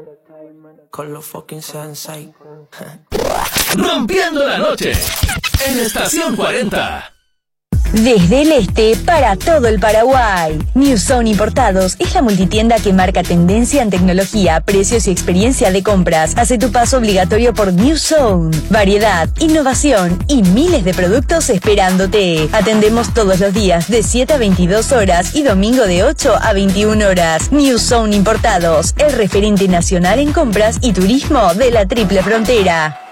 Con los fucking sensei. Rompiendo la noche en Estación 40. Desde el este para todo el Paraguay. New Zone Importados es la multitienda que marca tendencia en tecnología, precios y experiencia de compras. Hace tu paso obligatorio por New Zone. Variedad, innovación y miles de productos esperándote. Atendemos todos los días de 7 a 22 horas y domingo de 8 a 21 horas. New Zone Importados, el referente nacional en compras y turismo de la Triple Frontera.